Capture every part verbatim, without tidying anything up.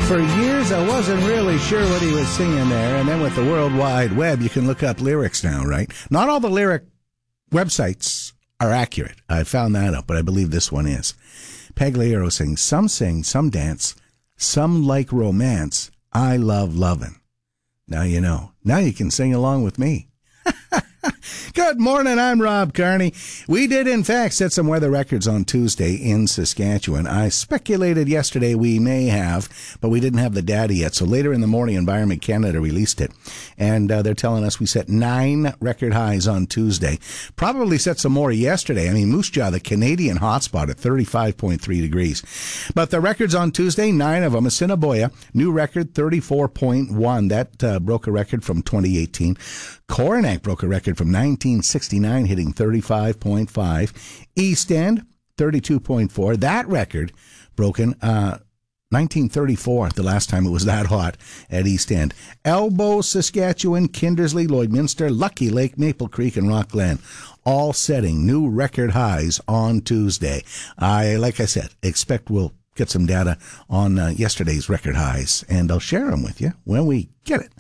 For years, I wasn't really sure what he was singing there. And then with the World Wide Web, you can look up lyrics now, right? Not all the lyric websites are accurate. I found that out, but I believe this one is. Pagliaro sings, some sing, some dance, some like romance. I love lovin'. Now you know. Now you can sing along with me. Good morning, I'm Rob Carney. We did, in fact, set some weather records on Tuesday in Saskatchewan. I speculated yesterday we may have, but we didn't have the data yet. So later in the morning, Environment Canada released it. And uh, they're telling us we set nine record highs on Tuesday. Probably set some more yesterday. I mean, Moose Jaw, the Canadian hotspot at thirty-five point three degrees. But the records on Tuesday, nine of them. Assiniboia, new record, thirty-four point one. That uh, broke a record from twenty eighteen. Coronach broke a record from nineteen sixty-nine, hitting thirty-five point five. East End, thirty-two point four. That record broken uh, nineteen thirty-four, the last time it was that hot at East End. Elbow, Saskatchewan, Kindersley, Lloydminster, Lucky Lake, Maple Creek, and Rockglen, all setting new record highs on Tuesday. I, like I said, expect we'll get some data on uh, yesterday's record highs, and I'll share them with you when we get it.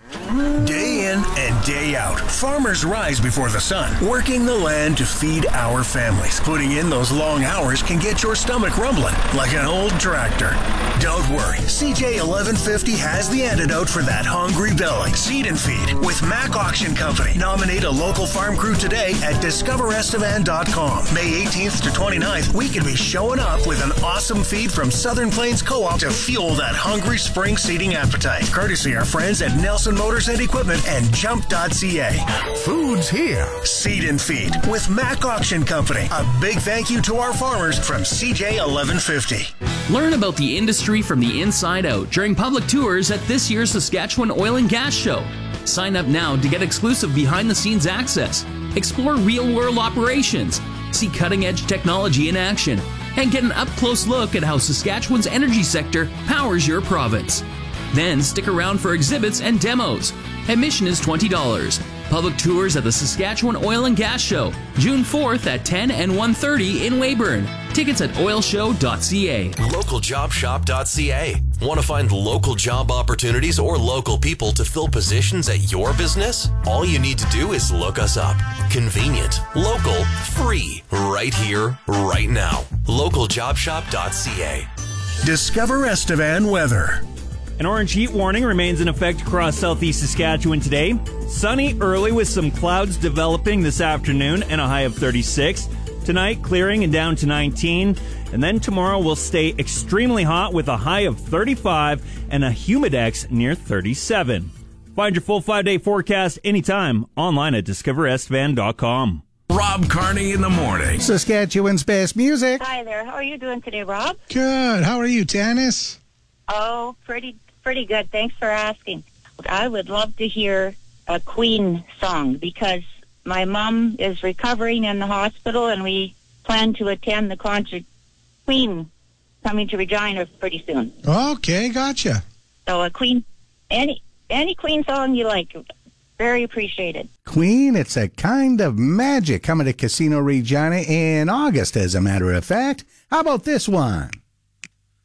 Day in and day out, farmers rise before the sun, working the land to feed our families. Putting in those long hours can get your stomach rumbling like an old tractor. Don't worry, C J eleven fifty has the antidote for that hungry belly. Seed and Feed with Mac Auction Company. Nominate a local farm crew today at discover estevan dot com. May eighteenth to twenty-ninth, we could be showing up with an awesome feed from Southern Plains Co-op to fuel that hungry spring seeding appetite. Courtesy our friends at Nelson Motors and Equipment and jump dot c a. Food's here. Seed and Feed with Mac Auction Company. A big thank you to our farmers from C J eleven fifty. Learn about the industry from the inside out during public tours at this year's Saskatchewan Oil and Gas Show. Sign up now to get exclusive behind-the-scenes access, explore real-world operations, see cutting-edge technology in action, and get an up-close look at how Saskatchewan's energy sector powers your province. Then stick around for exhibits and demos. Admission is twenty dollars. Public tours at the Saskatchewan Oil and Gas Show, June fourth at ten and one thirty in Weyburn. Tickets at oil show dot c a. local job shop dot c a. Want to find local job opportunities or local people to fill positions at your business? All you need to do is look us up. Convenient, local, free, right here, right now. local job shop dot c a. Discover Estevan weather. An orange heat warning remains in effect across southeast Saskatchewan today. Sunny early with some clouds developing this afternoon and a high of thirty-six. Tonight, clearing and down to nineteen. And then tomorrow will stay extremely hot with a high of thirty-five and a humidex near thirty-seven. Find your full five-day forecast anytime online at discover estevan dot com. Rob Carney in the morning. Saskatchewan's best music. Hi there. How are you doing today, Rob? Good. How are you, Tanis? Oh, pretty pretty good. Thanks for asking. I would love to hear a Queen song because my mom is recovering in the hospital and we plan to attend the concert. Queen coming to Regina pretty soon. Okay, gotcha. So a Queen, any any Queen song you like, very appreciated. Queen, It's a Kind of Magic, coming to Casino Regina in August, as a matter of fact. How about this one?